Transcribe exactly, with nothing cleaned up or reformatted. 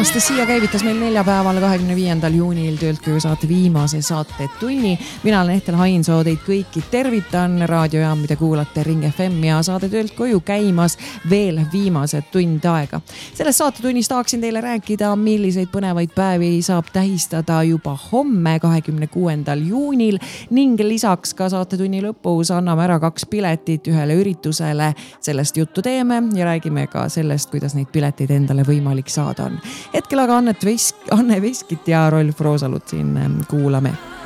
Anastasia käivitas meil neljapäeval kahekümne viiendal juunil töölt koju saate viimase saate tunni. Mina olen Ehtel Hainsoo, teid kõiki tervitan. Raadiojaam, mida kuulate Ring F M ja saade töölt koju käimas veel viimased tund aega. Selles saatetunnis tahaksin teile rääkida, milliseid põnevaid päevi saab tähistada juba homme kahekümne kuuendal juunil ning lisaks ka saatetunni lõpus anname ära kaks piletit ühele üritusele. Sellest juttu teeme ja räägime ka sellest, kuidas neid pileteid endale võimalik saada on. Hetkel aga Annet Vesk, Anne Veskit ja Rolf Roosalut siin kuulame.